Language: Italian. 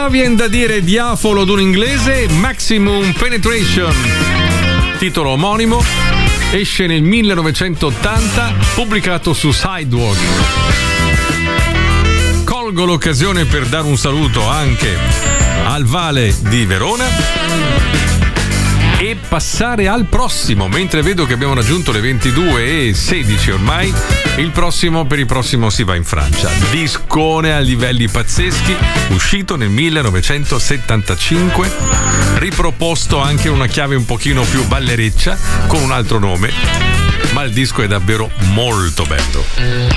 Ma viene da dire diafolo d'un inglese, Maximum Penetration, titolo omonimo, esce nel 1980, pubblicato su Sidewalk. Colgo l'occasione per dare un saluto anche al Vale di Verona e passare al prossimo, mentre vedo che abbiamo raggiunto le 22:16 ormai. Per il prossimo si va in Francia. Discone a livelli pazzeschi, uscito nel 1975, riproposto anche in una chiave un pochino più ballereccia con un altro nome, ma il disco è davvero molto bello.